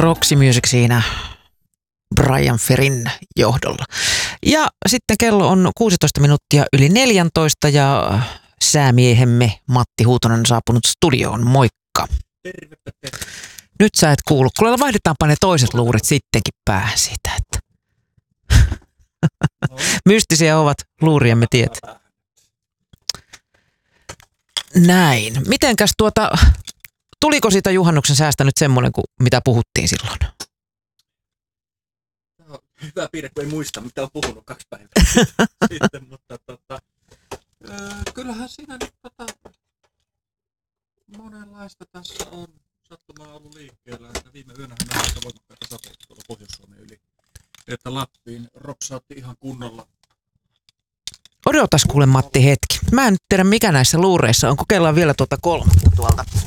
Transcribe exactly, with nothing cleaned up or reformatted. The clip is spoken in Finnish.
Roxy Music siinä Brian Ferrin johdolla. Ja sitten kello on kuusitoista minuuttia yli neljäntoista ja säämiehemme Matti Huutonen on saapunut studioon. Moikka. Terve, terve. Nyt sä et kuulu. Kuule, vaihdetaanpa ne toiset luurit sittenkin päähän siitä, että No. mystisiä ovat luuriemme tiet. Näin. Mitenkäs tuota, tuliko siitä juhannuksen säästä nyt semmoinen, kuin mitä puhuttiin silloin? No, hyvä piirre, kun ei muista, mitä on puhunut kaksi päivää sitten, mutta tota, öö, kyllähän siinä nyt tota, monenlaista tässä on. Sattumaa ollut liikkeellä, että viime yönähän on aika voimakkaita sateita tuolla Pohjois-Suomen yli, että Lappiin ropsautti ihan kunnolla. Odotas kuule Matti hetki. Mä en nyt tiedä mikä näissä luureissa on. Kokeillaan vielä tuota kolmatta tuolta.